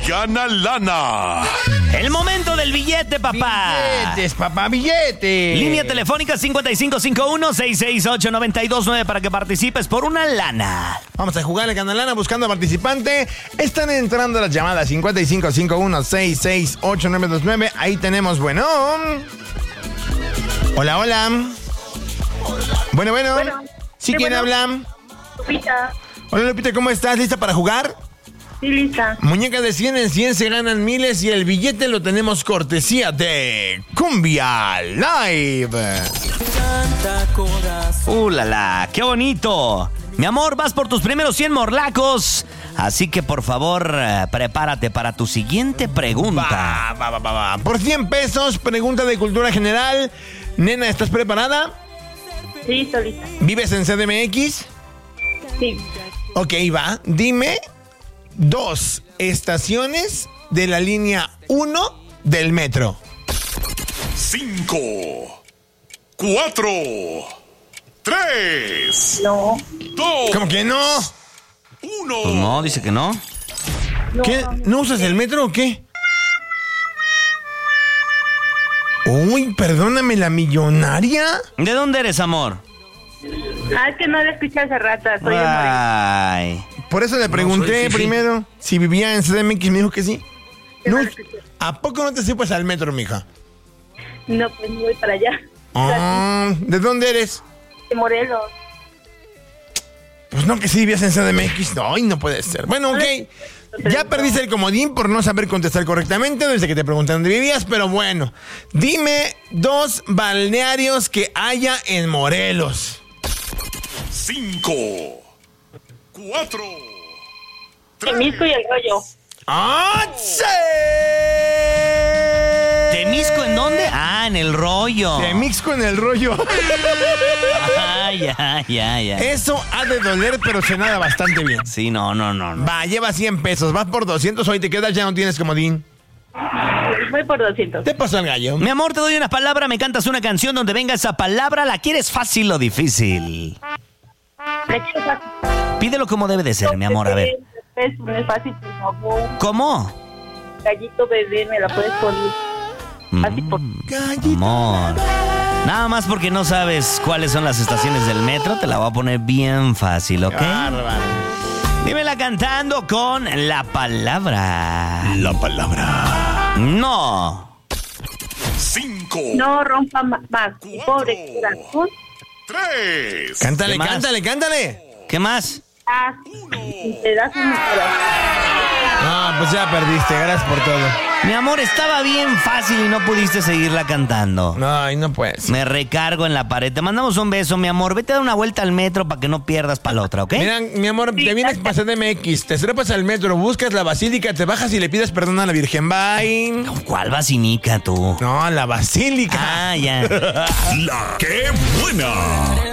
gana lana. El momento del billete, papá. Billetes, papá, billetes. Línea telefónica 5551-668-929 para que participes por una lana. Vamos a jugarle Gana Lana buscando participante. Están entrando las llamadas 5551-668-929. Ahí tenemos, bueno. Hola, hola. Bueno. ¿Sí, quién habla? Lupita. Hola, Lupita, ¿cómo estás? ¿Lista para jugar? Sí, lista. Muñecas de 100 en 100 se ganan miles y el billete lo tenemos cortesía de Cumbia Live. ¡La! ¡Qué bonito! Mi amor, vas por tus primeros 100 morlacos. Así que, por favor, prepárate para tu siguiente pregunta. Va. Por 100 pesos, pregunta de cultura general. Nena, ¿estás preparada? Sí, solita. ¿Vives en CDMX? Sí. Ok, va. Dime 2 estaciones de la línea 1 del metro. 5, 4, 3, No. 2, ¿Cómo que no? 1. Pues no, dice que no. ¿Qué? ¿No usas el metro o qué? Uy, perdóname, la millonaria. ¿De dónde eres, amor? Es que no la escuché hace rato. Soy de Morelos. Ay. Por eso le pregunté primero si vivía en CDMX, me dijo que sí. No, ¿a poco no te supas al metro, mija? No, pues no voy para allá. ¿De dónde eres? De Morelos. Pues no, que sí vivías en CDMX. No, no puede ser. Bueno, ok. Ya perdiste el comodín por no saber contestar correctamente desde que te pregunté dónde vivías, pero bueno. Dime 2 balnearios que haya en Morelos. 5, 4, 3. Temisco y El Rollo. ¡Ah, sí! ¿Temisco en dónde? Ah, en El Rollo. Temixco en El Rollo. Ya. Eso ha de doler, pero se nada bastante bien. Sí, no. Va, lleva 100 pesos. Vas por 200, hoy te quedas, ya no tienes comodín. Voy por 200. ¿Te pasó el gallo? Mi amor, te doy una palabra, me cantas una canción donde venga esa palabra. ¿La quieres fácil o difícil? Lechuga. Pídelo como debe de ser, mi amor, a ver. Es fácil, por favor. ¿Cómo? Gallito bebé, me la puedes poner. Así por... Amor. Nada más porque no sabes cuáles son las estaciones del metro, te la voy a poner bien fácil, ¿ok? Bárbaro. Dímela cantando con la palabra. La palabra. No. 5, No rompa más. Pobre corazón. 3. Cántale, ¿Qué más? cántale. ¿Qué más? Un pedazo de mi corazón. Ah, pues ya perdiste, gracias por todo. Mi amor, estaba bien fácil y no pudiste seguirla cantando. Ay, no puedes. Me recargo en la pared. Te mandamos un beso, mi amor. Vete a dar una vuelta al metro para que no pierdas para la otra, ¿ok? Mira, mi amor, te vienes para CDMX, te trepas al metro, buscas la basílica, te bajas y le pides perdón a la Virgen. Bye. ¿Cuál vacinica tú? No, la basílica. Ah, ya. La que buena.